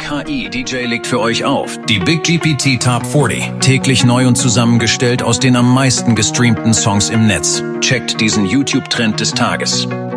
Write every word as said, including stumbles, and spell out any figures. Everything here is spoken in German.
K I-D J legt für euch auf. Die Big G P T Top vierzig. Täglich neu und zusammengestellt aus den am meisten gestreamten Songs im Netz. Checkt diesen YouTube-Trend des Tages.